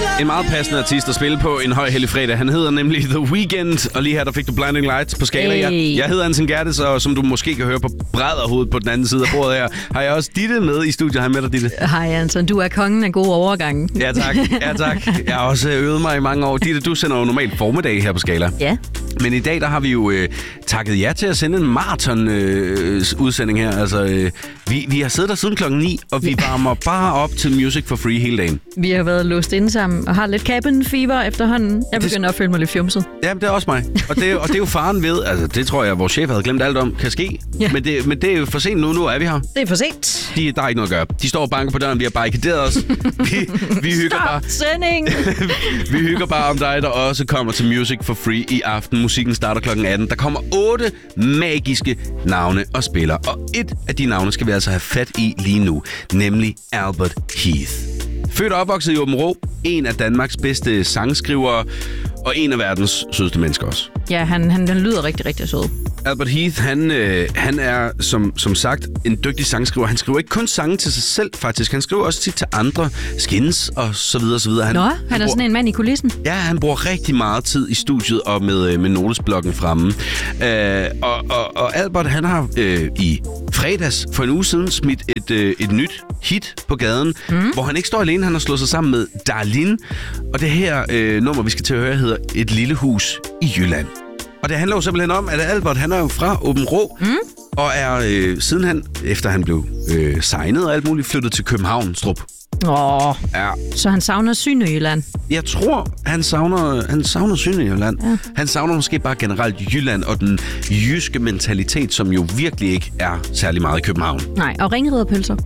En meget passende artist at spille på en høj hellig fredag. Han hedder nemlig The Weeknd, og lige her der fik du Blinding Lights på skala. Hey. Jeg hedder Anton Gerdes, og som du måske kan høre på brædderhovedet på den anden side af bordet her, har jeg også Ditte med i studiet. Hej med dig, Ditte. Hej Anton, du er kongen af gode overgange. Ja tak, ja tak. Jeg har også øvet mig i mange år. Ditte, du sender jo normalt formiddag her på skala. Ja. Men i dag der har vi jo takket ja til at sende en maraton udsending her. Altså, vi har siddet der siden klokken 9, og vi varmer bare op til Music for Free hele dagen. Vi har været låst inde sammen og har lidt cabin fever efterhånden. Jeg begynder at føle mig lidt fjumset. Ja, det er også mig. Og det er jo faren ved, altså det tror jeg, vores chef havde glemt alt om, kan ske. Ja. Men det er jo for sent nu. Nu er vi her. Det er for sent. Der er ikke noget at gøre. De står og banker på døren, vi har barrikaderet os. Vi hygger bare. Sending! Vi hygger bare om dig, der også kommer til Music for Free i aften. Musikken starter kl. 18. Der kommer 8 magiske navne og spillere. Og et af de navne skal vi altså have fat i lige nu, nemlig Albert Heath. Født og opvokset i Aabenraa, en af Danmarks bedste sangskrivere, og en af verdens sødeste mennesker også. Ja, han lyder rigtig, rigtig sød. Albert Heath, han er som sagt en dygtig sangskriver. Han skriver ikke kun sange til sig selv, faktisk. Han skriver også tit til andre, Skins og så videre, så videre. Han er sådan en mand i kulissen. Ja, han bruger rigtig meget tid i studiet og med notesblokken fremme. Og Albert, han har i fredags for en uge siden smidt et nyt hit på gaden, hvor han ikke står alene. Han har slået sig sammen med Darlene. Og det her nummer, vi skal til at høre, hedder Et lille hus i Jylland. Og det handler jo simpelthen om, at Albert, han er jo fra Aabenraa, og er siden efter han blev signet og alt muligt, flyttet til Københavnstrup. Ja. Så han savner Sønderjylland. Jeg tror, han savner Sønderjylland. Ja. Han savner måske bare generelt Jylland og den jyske mentalitet, som jo virkelig ikke er særlig meget i København. Nej, og ringriderpølser.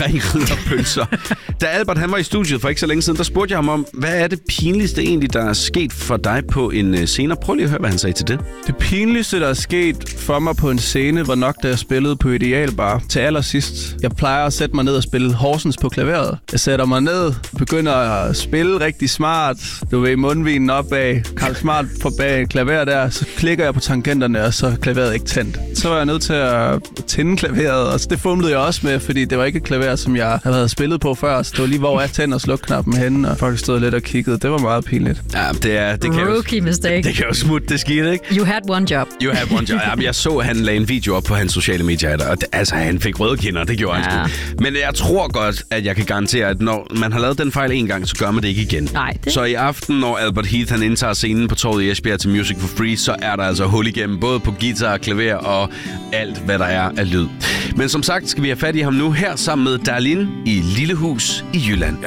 Da Albert han var i studiet for ikke så længe siden, der spurgte jeg ham om, hvad er det pinligste egentlig, der er sket for dig på en scene? Prøv lige at høre, hvad han sagde til det. Det pinligste, der er sket for mig på en scene, var nok, da jeg spillede på Idealbar til allersidst. Jeg plejer at sætte mig ned og spille Horsens på klaveret. Jeg sætter mig ned, begynder at spille rigtig smart. Du ved, mundvinen opad, Karl Smart på bag klaver der. Så klikker jeg på tangenterne, og så er klaveret ikke tændt. Så var jeg nødt til at tænde klaveret, og det fumlede jeg også med, fordi det var ikke et klaver, som jeg havde spillet på før. Så det var lige, hvor jeg tænder slukknappen henne, og folk stod lidt og kiggede. Det var meget pinligt. Ja, det kan Rookie mistake. Det kan jo smutte, det skidt, ikke? You had one job. Ja, jeg så, at han lagde en video op på hans sociale medier, og han fik røde kinder, det gjorde han sgu. Men jeg tror godt, at jeg kan garantere, at når man har lavet den fejl en gang, så gør man det ikke igen. Nej, det... Så i aften, når Albert Heath han indtager scenen på torvet i Esbjerg til Music for Free, så er der altså hul igennem, både på guitar, klaver og alt, hvad der er af lyd. Men som sagt skal vi have fat i ham nu her sammen med Darlene i Lille Hus i Jylland.